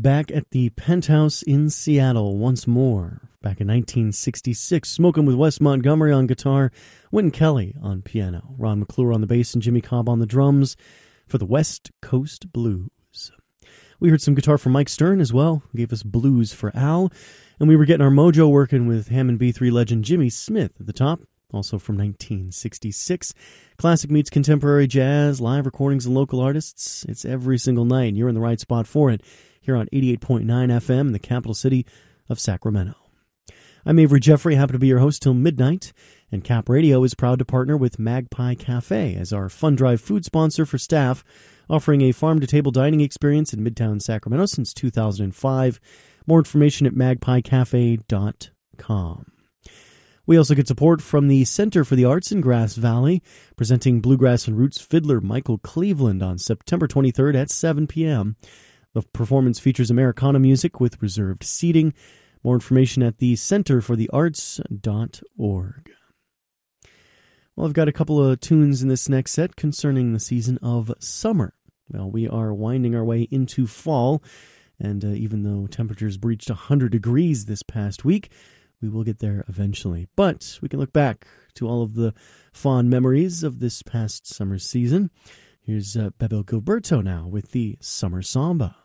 back at the Penthouse in Seattle once more. Back in 1966, Smokin' with Wes Montgomery on guitar, Wynton Kelly on piano, Ron McClure on the bass, and Jimmy Cobb on the drums for the West Coast Blues. We heard some guitar from Mike Stern as well, who gave us Blues for Al, and we were getting our mojo working with Hammond B3 legend Jimmy Smith at the top, also from 1966. Classic meets contemporary jazz, live recordings and local artists. It's every single night, and you're in the right spot for it, here on 88.9 FM in the capital city of Sacramento. I'm Avery Jeffrey, happy to be your host till midnight, and Cap Radio is proud to partner with Magpie Cafe as our Fun Drive food sponsor for staff, offering a farm-to-table dining experience in Midtown Sacramento since 2005. More information at magpiecafe.com. We also get support from the Center for the Arts in Grass Valley, presenting bluegrass and roots fiddler Michael Cleveland on September 23rd at 7 p.m. The performance features Americana music with reserved seating. More information at the centerforthearts.org. Well, I've got a couple of tunes in this next set concerning the season of summer. Well, we are winding our way into fall, and even though temperatures breached 100 degrees this past week, we will get there eventually. But we can look back to all of the fond memories of this past summer season. Here's Bebel Gilberto now with the Summer Samba.